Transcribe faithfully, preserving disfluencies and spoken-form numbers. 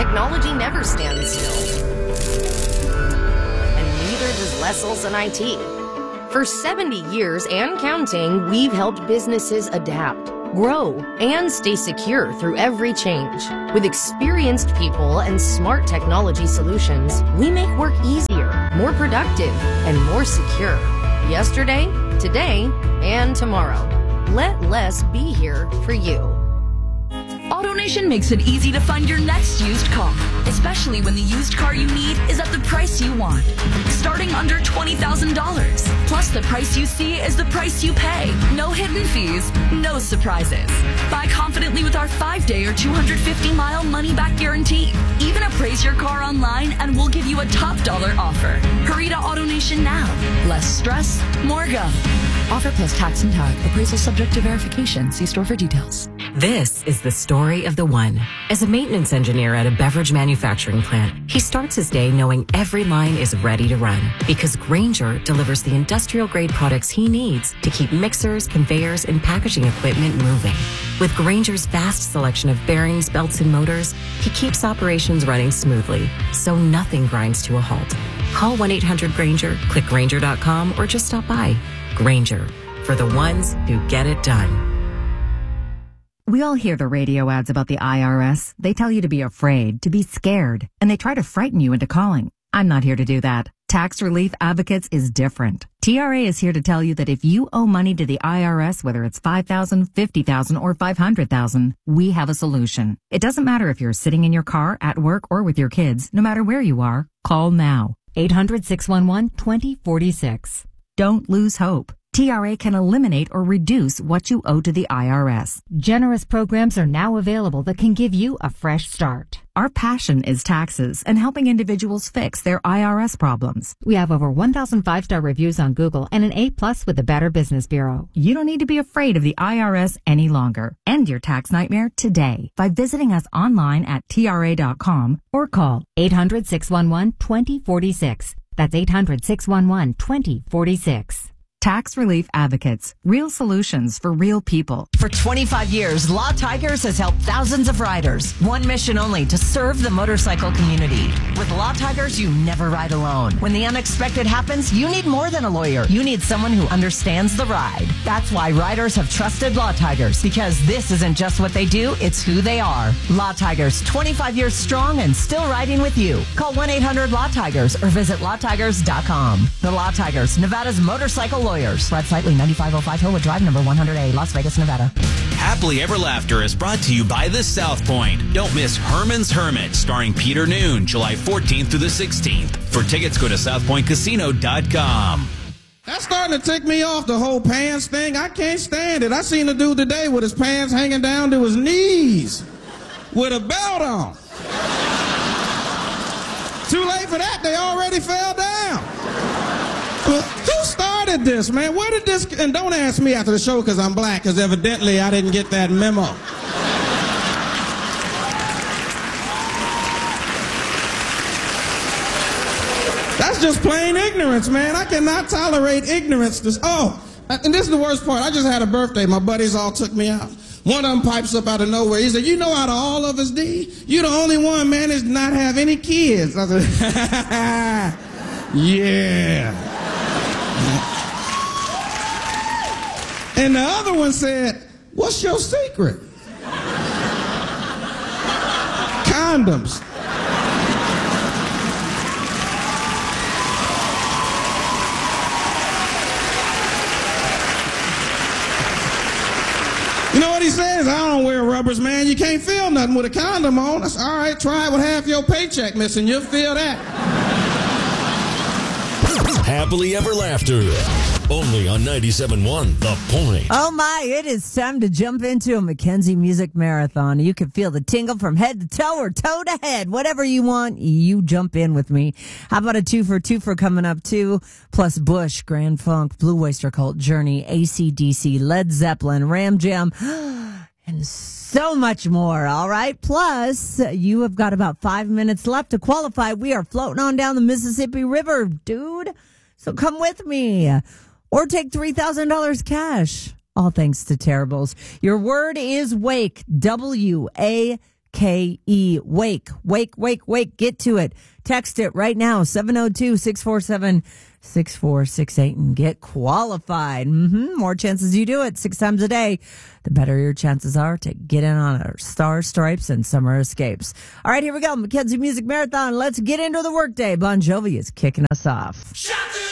technology never stands still. And neither does Les Olson I T. For seventy years and counting, we've helped businesses adapt, grow, and stay secure through every change. With experienced people and smart technology solutions, we make work easier, more productive, and more secure. Yesterday, today, and tomorrow. Let Les be here for you. AutoNation makes it easy to find your next used car, especially when the used car you need is at the price you want. Starting under twenty thousand dollars. Plus, the price you see is the price you pay. No hidden fees, no surprises. Buy confidently with our five-day or two hundred fifty mile money-back guarantee. Even appraise your car online and we'll give you a top dollar offer. Hurry to AutoNation now. Less stress, more go. Offer plus tax and tag. Appraisal subject to verification. See store for details. This is the story of the one. As a maintenance engineer at a beverage manufacturing plant, he starts his day knowing every line is ready to run because Grainger delivers the industrial-grade products he needs to keep mixers, conveyors, and packaging equipment moving. With Grainger's vast selection of bearings, belts, and motors, he keeps operations running smoothly, so nothing grinds to a halt. Call one eight hundred Grainger, click Grainger dot com, or just stop by. Grainger, for the ones who get it done. We all hear the radio ads about the I R S. They tell you to be afraid, to be scared, and they try to frighten you into calling. I'm not here to do that. Tax Relief Advocates is different. T R A is here to tell you that if you owe money to the I R S, whether it's five thousand dollars, fifty thousand dollars, or five hundred thousand dollars, we have a solution. It doesn't matter if you're sitting in your car, at work, or with your kids. No matter where you are, call now. eight hundred, six one one, two zero four six. Don't lose hope. T R A can eliminate or reduce what you owe to the I R S. Generous programs are now available that can give you a fresh start. Our passion is taxes and helping individuals fix their I R S problems. We have over one thousand five-star reviews on Google and an A plus with the Better Business Bureau. You don't need to be afraid of the I R S any longer. End your tax nightmare today by visiting us online at T R A dot com or call eight hundred, six one one, two zero four six. That's eight hundred, six one one, two zero four six. Tax Relief Advocates. Real solutions for real people. For twenty-five years, Law Tigers has helped thousands of riders. One mission only, to serve the motorcycle community. With Law Tigers, you never ride alone. When the unexpected happens, you need more than a lawyer. You need someone who understands the ride. That's why riders have trusted Law Tigers, because this isn't just what they do, it's who they are. Law Tigers, twenty-five years strong and still riding with you. Call one eight hundred law tigers or visit law tigers dot com. The Law Tigers, Nevada's motorcycle lawyer. Brad Slightly, ninety-five oh five Hillwood Drive, number one hundred A, Las Vegas, Nevada. Happily Ever Laughter is brought to you by the South Point. Don't miss Herman's Hermit, starring Peter Noon, July fourteenth through the sixteenth. For tickets, go to south point casino dot com. That's starting to tick me off, the whole pants thing. I can't stand it. I seen a dude today with his pants hanging down to his knees with a belt on. Too late for that. They already fell down. But who started this, man? Where did this... And don't ask me after the show because I'm black, because evidently I didn't get that memo. That's just plain ignorance, man. I cannot tolerate ignorance. This, oh, and this is the worst part. I just had a birthday. My buddies all took me out. One of them pipes up out of nowhere. He said, you know, out of all of us, D, you the only one, man, that does not have any kids. I said, yeah. And the other one said, what's your secret? Condoms. You know what he says? I don't wear rubbers, man. You can't feel nothing with a condom on. That's all right. Try it with half your paycheck missing. You'll feel that. Happily Ever Laughter. Only on ninety-seven point one The Point. Oh my, it is time to jump into a Mackenzie Music Marathon. You can feel the tingle from head to toe or toe to head. Whatever you want, you jump in with me. How about a two for two for coming up too? Plus Bush, Grand Funk, Blue Oyster Cult, Journey, A C D C, Led Zeppelin, Ram Jam, and so much more. All right. Plus, you have got about five minutes left to qualify. We are floating on down the Mississippi River, dude. So come with me. Or take three thousand dollars cash. All thanks to Terribles. Your word is wake. W A K E. Wake, wake, wake, wake. Get to it. Text it right now, seven oh two, six four seven, six four six eight, and get qualified. Mm-hmm. More chances you do it six times a day, the better your chances are to get in on our Star Stripes and Summer Escapes. All right, here we go. Mackenzie Music Marathon. Let's get into the workday. Bon Jovi is kicking us off. Shut